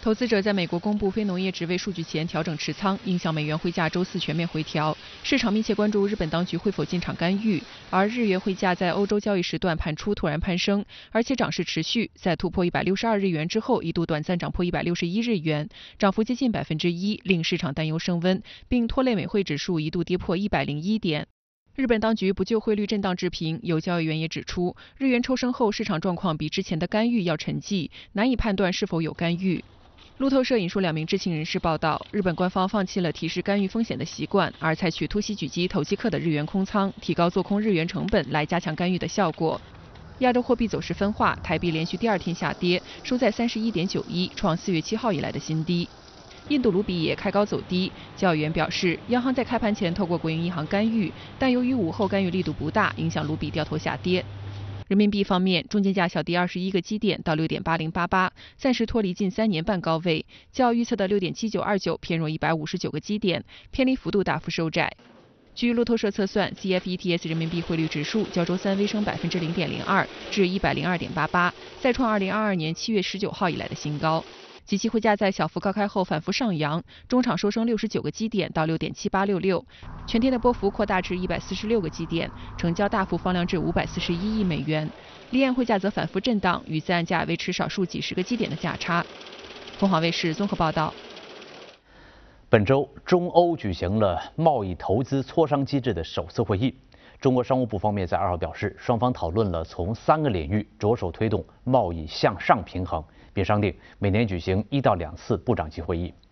投资者在美国公布非农业职位数据前调整持仓，影响美元汇价周四全面回调。市场密切关注日本当局会否进场干预，而日元汇价在欧洲交易时段盘初突然攀升，而且涨势持续，在突破162日元之后，一度短暂涨破161日元，涨幅接近1%，令市场担忧升温，并拖累美汇指数一度跌破101点。日本当局不就汇率震荡置评，有交易员也指出，日元抽升后市场状况比之前的干预要沉寂，难以判断是否有干预。路透社引述2名知情人士报道，日本官方放弃了提示干预风险的习惯，而采取突袭狙击投机客的日元空仓，提高做空日元成本来加强干预的效果。亚洲货币走势分化，台币连续第2天下跌，收在31.91，创4月7号以来的新低。印度卢比也开高走低，交易员表示，央行在开盘前透过国营银行干预，但由于午后干预力度不大，影响卢比掉头下跌。人民币方面，中间价小跌21个基点到6.8088，暂时脱离近3年半高位，较预测的6.7929偏弱159个基点，偏离幅度大幅收窄。据路透社测算 ，CFETS 人民币汇率指数较周三微升0.02%至102.88，再创2022年7月19号以来的新高。即期汇价在小幅高开后反复上扬，中场收升69个基点到6.7866，全天的波幅扩大至146个基点，成交大幅放量至541亿美元。离岸汇价则反复震荡，与在岸价维持少数几十个基点的价差。凤凰卫视综合报道。 本周，中欧举行了贸易投资磋商机制的首次会议。中国商务部方面在2号表示，双方讨论了从3个领域着手推动贸易向上平衡，并商定每年举行1到2次部长级会议。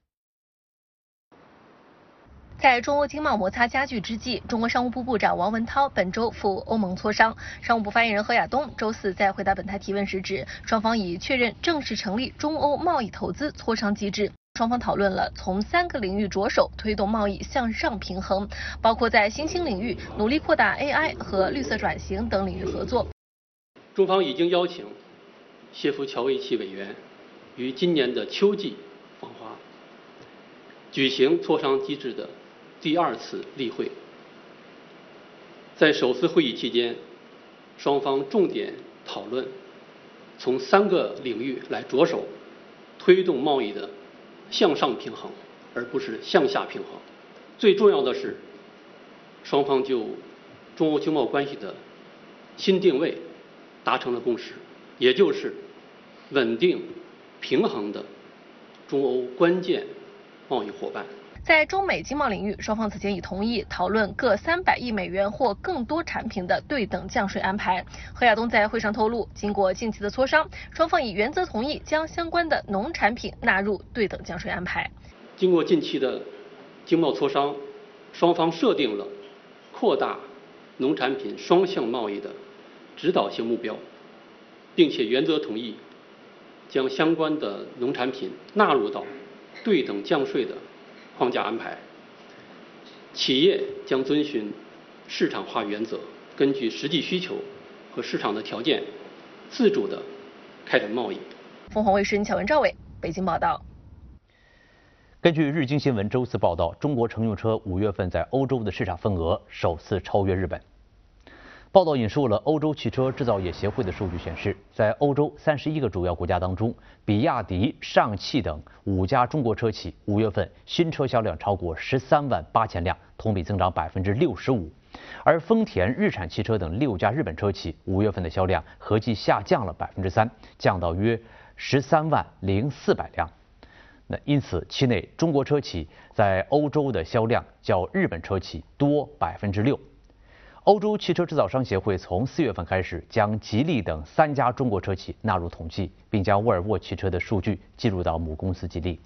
在中欧经贸摩擦加剧之际，中国商务部部长王文涛本周赴欧盟磋商。商务部发言人何亚东周四在回答本台提问时指，双方已确认正式成立中欧贸易投资磋商机制。双方讨论了从3个领域着手推动贸易向上平衡，包括在新兴领域努力扩大 AI 和绿色转型等领域合作。 中方已经邀请谢夫乔维奇委员于今年的秋季访华，举行磋商机制的第2次例会。在首次会议期间，双方重点讨论从3个领域来着手推动贸易的向上平衡，而不是向下平衡。最重要的是，双方就中欧经贸关系的新定位达成了共识，也就是稳定平衡的中欧关键贸易伙伴。 在中美经贸领域，双方此前已同意讨论各300亿美元或更多产品的对等降税安排。何亚东在会上透露，经过近期的磋商，双方已原则同意将相关的农产品纳入对等降税安排。 经过近期的经贸磋商，双方设定了扩大农产品双向贸易的指导性目标，并且原则同意将相关的农产品纳入到对等降税的框架安排。企业将遵循市场化原则，根据实际需求和市场的条件，自主地开展贸易。 凤凰卫视乔文、赵伟北京报道。 根据日经新闻周四报道，中国乘用车5月份在欧洲的市场份额首次超越日本。报道引述了欧洲汽车制造业协会的数据显示，在欧洲31个主要国家当中，比亚迪、上汽等5家中国车企5月份新车销量超过13万8千辆，同比增长65%。而丰田、日产汽车等6家日本车企5月份的销量合计下降了3%，降到约13万0400辆。因此，期内中国车企在欧洲的销量较日本车企多6%。欧洲汽车制造商协会从4月份开始将吉利等3家中国车企纳入统计，并将沃尔沃汽车的数据记录到母公司吉利。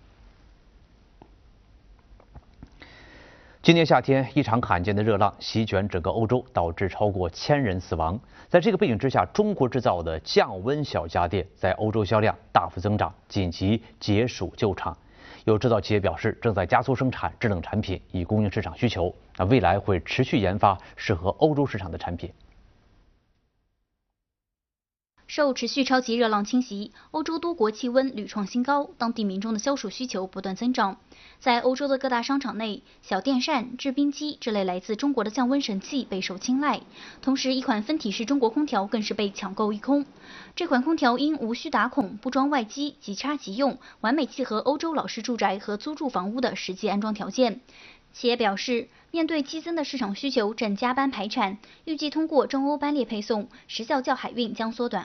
今年夏天，一场罕见的热浪席卷整个欧洲，导致超过1000人死亡。在这个背景之下，中国制造的降温小家电在欧洲销量大幅增长，紧急解暑救场。有制造企业表示，正在加速生产制冷产品，以供应市场需求。未来会持续研发适合欧洲市场的产品。 受持续超级热浪侵袭，欧洲多国气温屡创新高，当地民众的消暑需求不断增长。在欧洲的各大商场内，小电扇、制冰机这类来自中国的降温神器备受青睐。同时，一款分体式中国空调更是被抢购一空。这款空调因无需打孔、不装外机、即插即用，完美契合欧洲老式住宅和租住房屋的实际安装条件。企业表示，面对激增的市场需求，正加班排产，预计通过中欧班列配送，时效较海运将缩短